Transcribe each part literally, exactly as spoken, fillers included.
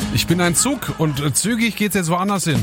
Ich bin ein Zug und äh, zügig geht's jetzt woanders hin.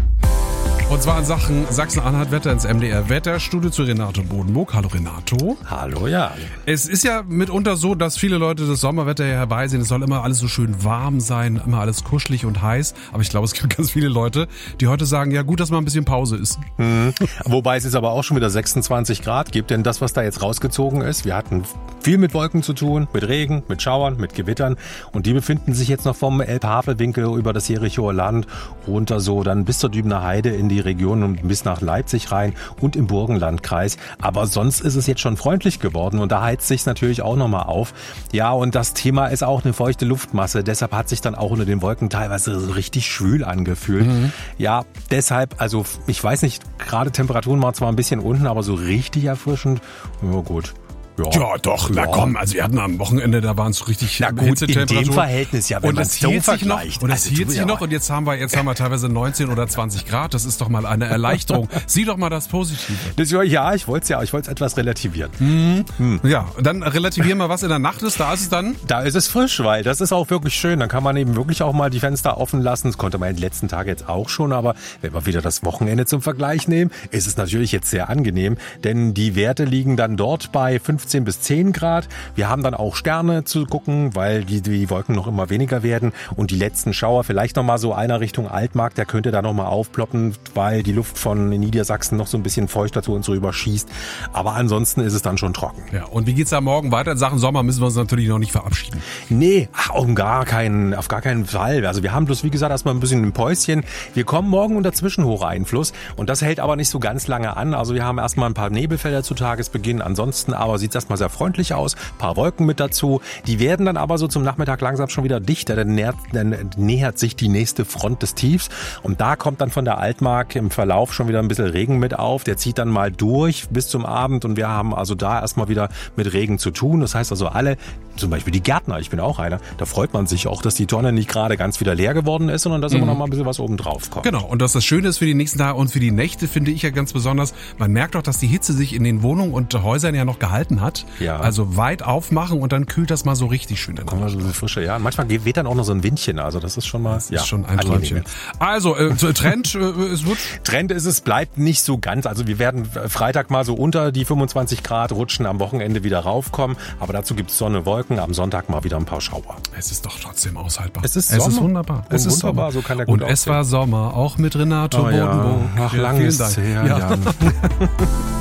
Und zwar in Sachen Sachsen-Anhalt Wetter ins M D R Wetterstudio zu Renato Bodenburg. Hallo Renato. Hallo, ja. Es ist ja mitunter so, dass viele Leute das Sommerwetter hier herbeisehen. Es soll immer alles so schön warm sein, immer alles kuschelig und heiß. Aber ich glaube, es gibt ganz viele Leute, die heute sagen, ja gut, dass mal ein bisschen Pause ist. Mhm. Wobei es jetzt aber auch schon wieder sechsundzwanzig Grad gibt. Denn das, was da jetzt rausgezogen ist, wir hatten viel mit Wolken zu tun, mit Regen, mit Schauern, mit Gewittern. Und die befinden sich jetzt noch vom Elbe-Havel-Winkel über das Jerichoer Land runter so dann bis zur Dübener Heide in die Region und bis nach Leipzig rein und im Burgenlandkreis. Aber sonst ist es jetzt schon freundlich geworden und da heizt sich natürlich auch nochmal auf. Ja, und das Thema ist auch eine feuchte Luftmasse. Deshalb hat sich dann auch unter den Wolken teilweise so richtig schwül angefühlt. Mhm. Ja, deshalb, also ich weiß nicht, gerade Temperaturen waren zwar ein bisschen unten, aber so richtig erfrischend, ja gut. Ja, ja, doch, na ja. komm, also wir hatten am Wochenende, da waren es richtig na gut, in dem Verhältnis, ja, wenn man es so vergleicht. Und es also, hielt sich noch und jetzt haben wir jetzt haben wir teilweise neunzehn oder zwanzig Grad, das ist doch mal eine Erleichterung. Sieh doch mal das Positive. Das, ja, ich wollte es ja, ich wollte es etwas relativieren. Mhm. Hm. Ja, dann relativieren wir, was in der Nacht ist, da ist es dann? Da ist es frisch, weil das ist auch wirklich schön, dann kann man eben wirklich auch mal die Fenster offen lassen, das konnte man in den letzten Tagen jetzt auch schon, aber wenn wir wieder das Wochenende zum Vergleich nehmen, ist es natürlich jetzt sehr angenehm, denn die Werte liegen dann dort bei fünfzehn bis zehn Grad. Wir haben dann auch Sterne zu gucken, weil die, die Wolken noch immer weniger werden und die letzten Schauer, vielleicht nochmal so einer Richtung Altmark, der könnte da nochmal aufploppen, weil die Luft von Niedersachsen noch so ein bisschen feuchter zu uns rüber schießt. Aber ansonsten ist es dann schon trocken. Ja, und wie geht's da morgen weiter? In Sachen Sommer müssen wir uns natürlich noch nicht verabschieden. Nee, auf gar keinen, auf gar keinen Fall. Also wir haben bloß, wie gesagt, erstmal ein bisschen ein Päuschen. Wir kommen morgen unter Zwischenhocheinfluss und das hält aber nicht so ganz lange an. Also wir haben erstmal ein paar Nebelfelder zu Tagesbeginn. Ansonsten aber sieht es erstmal sehr freundlich aus. Ein paar Wolken mit dazu. Die werden dann aber so zum Nachmittag langsam schon wieder dichter. Dann nähert, dann nähert sich die nächste Front des Tiefs. Und da kommt dann von der Altmark im Verlauf schon wieder ein bisschen Regen mit auf. Der zieht dann mal durch bis zum Abend. Und wir haben also da erstmal wieder mit Regen zu tun. Das heißt also alle, zum Beispiel die Gärtner, ich bin auch einer, da freut man sich auch, dass die Tonne nicht gerade ganz wieder leer geworden ist, sondern dass mhm. immer noch mal ein bisschen was oben drauf kommt. Genau. Und dass das Schöne ist für die nächsten Tage und für die Nächte, finde ich ja ganz besonders. Man merkt auch, dass die Hitze sich in den Wohnungen und Häusern ja noch gehalten hat. Ja. Also weit aufmachen und dann kühlt das mal so richtig schön. Dann kommt mal so eine frische, ja. Und manchmal weht dann auch noch so ein Windchen, also das ist schon mal, das ja, ist schon ein Träumchen. Also, äh, Trend, äh, es wird... Trend ist es, bleibt nicht so ganz, also wir werden Freitag mal so unter die fünfundzwanzig Grad rutschen, am Wochenende wieder raufkommen, aber dazu gibt es Sonne, Wolken, am Sonntag mal wieder ein paar Schauer. Es ist doch trotzdem aushaltbar. Es ist Sommer. Es ist wunderbar. Und es ist wunderbar, Sommer. So kann der gut Und es aussehen. war Sommer, auch mit Renato oh, Bodenburg. Ja. Ach, lang ist es her, ja. Jan.